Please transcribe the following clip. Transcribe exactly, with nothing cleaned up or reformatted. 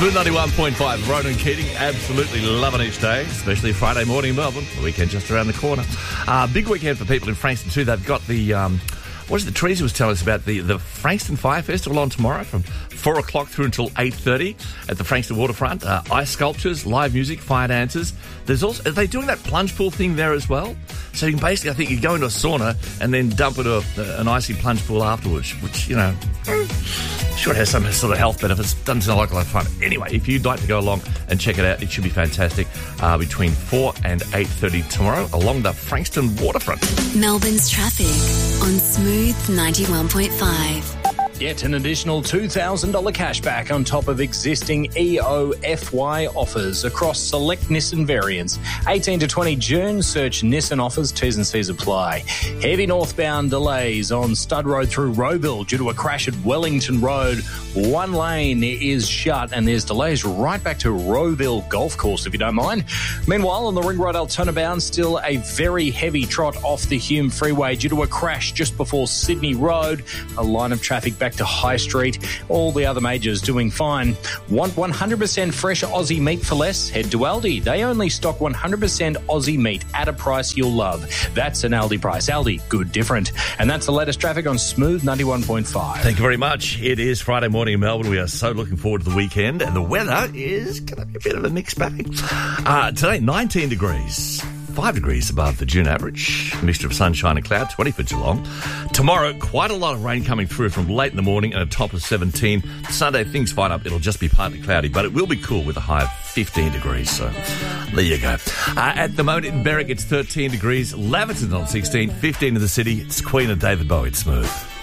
Smooth ninety-one point five, Ronan Keating, absolutely loving each day, especially Friday morning in Melbourne, the weekend just around the corner. Uh, big weekend for people in Frankston too. They've got the, um, what is it, Teresa was telling us about the, the Frankston Fire Festival on tomorrow from four o'clock through until eight thirty at the Frankston Waterfront. Uh, ice sculptures, live music, fire dancers. There's also, are they doing that plunge pool thing there as well? So you can basically, I think you go into a sauna and then dump into a, an icy plunge pool afterwards, which, you know, sure it has some sort of health benefits. Doesn't sound like a lot of fun. Anyway, if you'd like to go along and check it out, it should be fantastic. Uh, between four and eight thirty tomorrow along the Frankston Waterfront. Melbourne's traffic on Smooth ninety-one point five. Get an additional two thousand dollars cashback on top of existing E O F Y offers across select Nissan variants. eighteen to twenty June, search Nissan offers, T's and C's apply. Heavy northbound delays on Stud Road through Rowville due to a crash at Wellington Road. One lane is shut and there's delays right back to Rowville Golf Course, if you don't mind. Meanwhile, on the Ring Road Altona bound, still a very heavy trot off the Hume Freeway due to a crash just before Sydney Road. A line of traffic back to High Street. All the other majors doing fine. Want one hundred percent fresh Aussie meat for less? Head to Aldi. They only stock one hundred percent Aussie meat at a price you'll love. That's an Aldi price. Aldi, good different. And that's the latest traffic on Smooth ninety-one point five. Thank you very much. It is Friday morning in Melbourne. We are so looking forward to the weekend, and the weather is going to be a bit of a mixed bag. Uh, today, nineteen degrees. Five degrees above the June average. A mixture of sunshine and cloud, twenty for Geelong. Tomorrow, quite a lot of rain coming through from late in the morning and a top of seventeen. Sunday, things fine up. It'll just be partly cloudy, but it will be cool with a high of fifteen degrees. So there you go. Uh, at the moment in Berwick, it's thirteen degrees. Laverton's on sixteen, fifteen in the city. It's Queen and David Bowie. It's Smooth.